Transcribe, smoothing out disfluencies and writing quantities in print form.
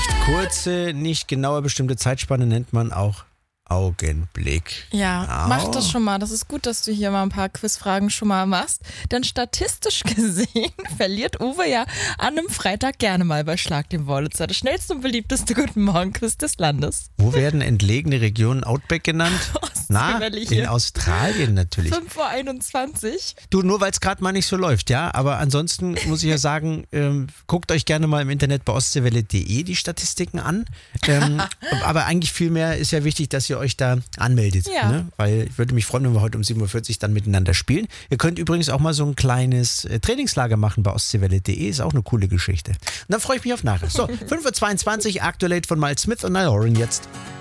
recht kurze, nicht genauer bestimmte Zeitspanne nennt man auch Augenblick. Ja, mach das schon mal. Das ist gut, dass du hier mal ein paar Quizfragen schon mal machst. Denn statistisch gesehen verliert Uwe ja an einem Freitag gerne mal bei Schlag den Wollitzer. Das schnellste und beliebteste Guten Morgen-Quiz des Landes. Wo werden entlegene Regionen Outback genannt? In Australien natürlich. 5:21 Uhr. Du, nur weil es gerade mal nicht so läuft, ja. Aber ansonsten muss ich ja sagen, guckt euch gerne mal im Internet bei ostseewelle.de die Statistiken an. Aber eigentlich viel mehr ist ja wichtig, dass ihr euch da anmeldet. Ja. Ne? Weil ich würde mich freuen, wenn wir heute um 7:40 Uhr dann miteinander spielen. Ihr könnt übrigens auch mal so ein kleines Trainingslager machen bei ostseewelle.de. Ist auch eine coole Geschichte. Und dann freue ich mich auf nachher. So, 5:22 Uhr, Aktuell von Miles Smith und Niall Horan jetzt.